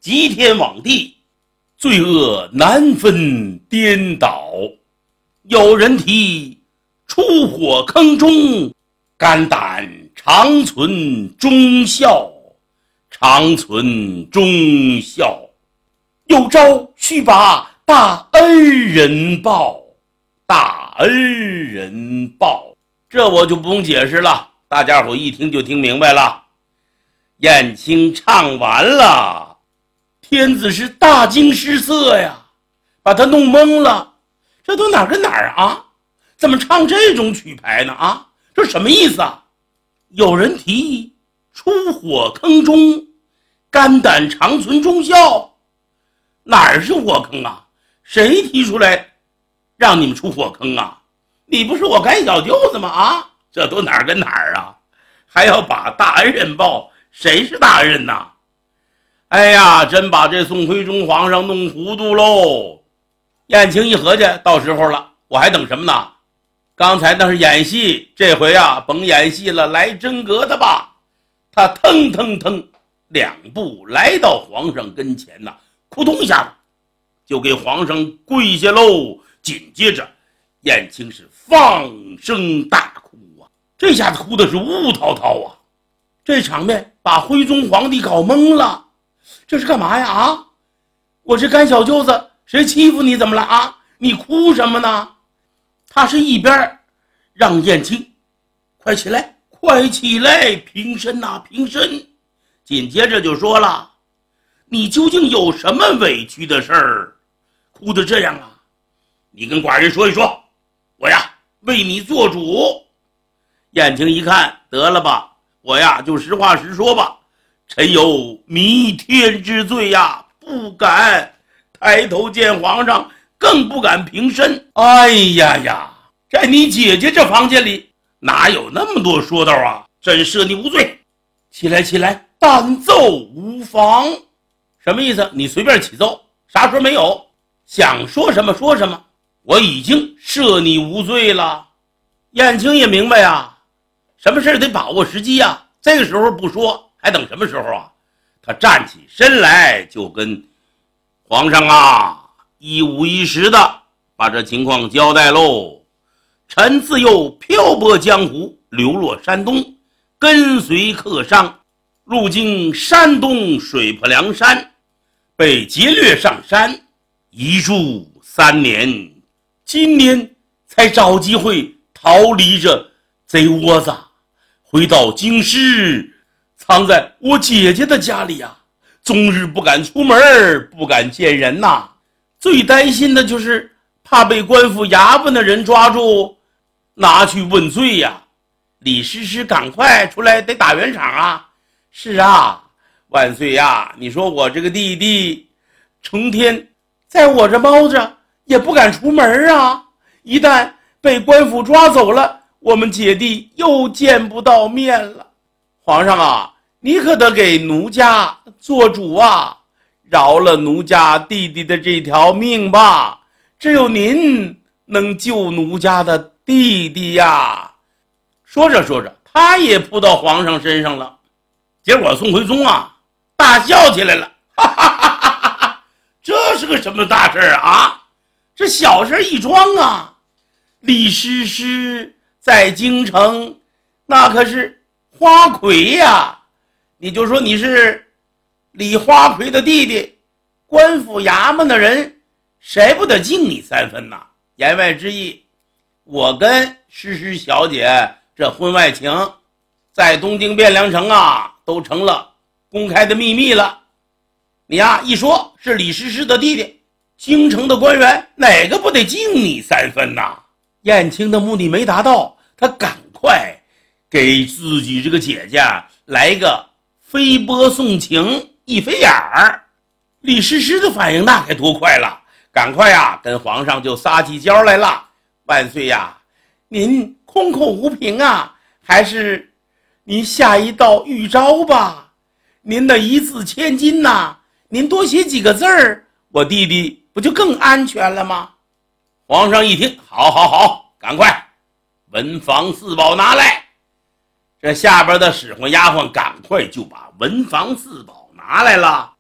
急天罔地，罪恶难分颠倒。有人提出火坑中，肝胆长存忠孝，长存忠孝。有朝须把大恩人报，大恩人报。这我就不用解释了，大家伙一听就听明白了。燕青唱完了，天子是大惊失色呀，把他弄懵了。这都哪儿跟哪儿啊？怎么唱这种曲牌呢？啊，这什么意思啊？有人提议出火坑中，肝胆长存忠孝。哪儿是火坑啊？谁提出来让你们出火坑啊？你不是我干小舅子吗？啊，这都哪儿跟哪儿啊？还要把大恩人报，谁是大恩人呐？哎呀，真把这宋徽宗皇上弄糊涂喽。燕青一合计，到时候了，我还等什么呢？刚才那是演戏，这回啊甭演戏了，来真格的吧。他腾腾腾两步来到皇上跟前呐，扑通一下子就给皇上跪下喽。紧接着燕青是放声大哭啊，这下子哭的是呜滔滔啊。这场面把徽宗皇帝搞懵了，这是干嘛呀？啊，我这干小舅子谁欺负你怎么了啊？你哭什么呢？他是一边让燕青快起来快起来，平身呐，平身。紧接着就说了，你究竟有什么委屈的事儿，哭得这样啊？你跟寡人说一说，我呀为你做主。燕青一看，得了吧，我呀就实话实说吧，臣有弥天之罪呀，不敢抬头见皇上，更不敢平身。哎呀呀，在你姐姐这房间里哪有那么多说道啊？朕赦你无罪，起来起来，但奏无妨。什么意思？你随便起奏，啥说没有，想说什么说什么，我已经赦你无罪了。燕青也明白啊，什么事得把握时机啊，这个时候不说还等什么时候啊？他站起身来就跟皇上啊一五一十的把这情况交代喽。臣自幼漂泊江湖，流落山东，跟随客商入京山东水泊梁山，被劫掠上山，一住3年，今年才找机会逃离这贼窝子，回到京师，藏在我姐姐的家里啊，终日不敢出门，不敢见人呐。最担心的就是怕被官府衙门的人抓住，拿去问罪呀。李师师赶快出来，得打圆场啊！是啊，万岁呀！你说我这个弟弟成天在我这猫着，也不敢出门啊。一旦被官府抓走了，我们姐弟又见不到面了。皇上啊，你可得给奴家做主啊，饶了奴家弟弟的这条命吧，只有您能救奴家的弟弟呀。说着说着，他也扑到皇上身上了。结果宋徽宗啊大笑起来了，哈哈哈哈哈！这是个什么大事啊？这小事一桩啊！李师师在京城那可是花魁呀，你就说你是李花魁的弟弟，官府衙门的人谁不得敬你3分呐？言外之意，我跟诗诗小姐这婚外情在东京汴梁城啊都成了公开的秘密了。你呀一说是李师师的弟弟，京城的官员哪个不得敬你3分呐？燕青的目的没达到，他赶快给自己这个姐姐来个飞波送情，一飞眼儿。李师师的反应那该多快了，赶快呀跟皇上就撒起娇来了。万岁呀，您空口无凭啊，还是您下一道预招吧。您的一字千金呐，您多写几个字儿，我弟弟不就更安全了吗？皇上一听，好好好，赶快文房四宝拿来。这下边的使唤丫鬟赶快就把文房四宝拿来了。